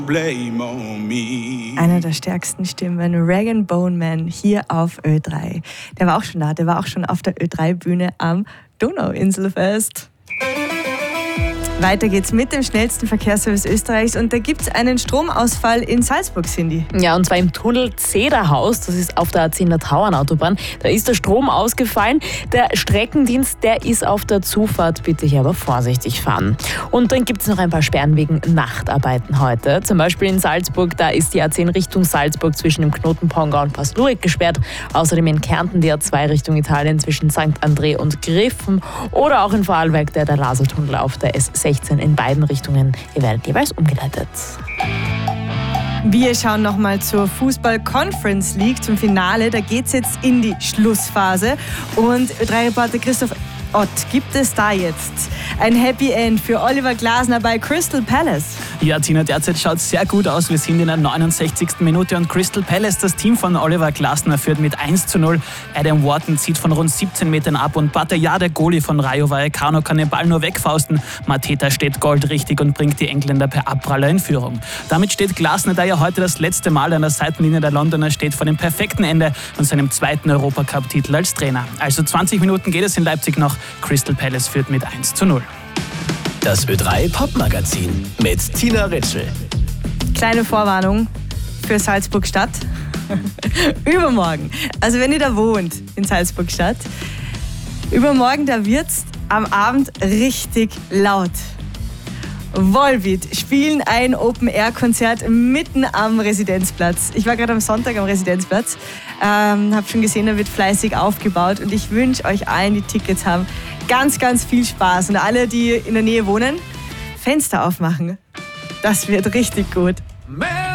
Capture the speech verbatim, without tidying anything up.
Blame on me. Einer der stärksten Stimmen, Rag and Bone Man, hier auf Ö drei. Der war auch schon da, der war auch schon auf der Ö drei Bühne am Donauinselfest. Weiter geht's mit dem schnellsten Verkehrsservice Österreichs und da gibt's einen Stromausfall in Salzburg, Cindy. Ja, und zwar im Tunnel Zederhaus, das ist auf der A zehn der Tauernautobahn. Da ist der Strom ausgefallen. Der Streckendienst, der ist auf der Zufahrt. Bitte hier aber vorsichtig fahren. Und dann gibt's noch ein paar Sperren wegen Nachtarbeiten heute. Zum Beispiel in Salzburg, da ist die A zehn Richtung Salzburg zwischen dem Knoten Pongau und Pass-Lurik gesperrt. Außerdem in Kärnten die A zwei Richtung Italien zwischen Sankt André und Griffen. Oder auch in Vorarlberg der, der Lasertunnel auf der S sechzehn in beiden Richtungen. Ihr werdet jeweils umgeleitet. Wir schauen nochmal zur Fußball-Conference League, zum Finale. Da geht es jetzt in die Schlussphase. Und Ö drei Reporter Christoph Ott, gibt es da jetzt ein Happy End für Oliver Glasner bei Crystal Palace? Ja, Tina, derzeit schaut es sehr gut aus. Wir sind in der neunundsechzigsten Minute und Crystal Palace, das Team von Oliver Glasner, führt mit eins zu null. Adam Wharton zieht von rund siebzehn Metern ab und Bataillard, der Goalie von Rayo Vallecano, kann den Ball nur wegfausten. Mateta steht goldrichtig und bringt die Engländer per Abpraller in Führung. Damit steht Glasner, der ja heute das letzte Mal an der Seitenlinie der Londoner steht, vor dem perfekten Ende und seinem zweiten Europacup-Titel als Trainer. Also zwanzig Minuten geht es in Leipzig noch. Crystal Palace führt mit eins zu null. Das Ö drei Popmagazin mit Tina Ritschl. Kleine Vorwarnung für Salzburg-Stadt. Übermorgen, also wenn ihr da wohnt in Salzburg-Stadt, übermorgen, da wird's am Abend richtig laut. Volbeat spielen ein Open-Air-Konzert mitten am Residenzplatz. Ich war gerade am Sonntag am Residenzplatz, ähm, habe schon gesehen, da wird fleißig aufgebaut und ich wünsche euch allen, die Tickets haben, ganz, ganz viel Spaß. Und alle, die in der Nähe wohnen, Fenster aufmachen. Das wird richtig gut. Man.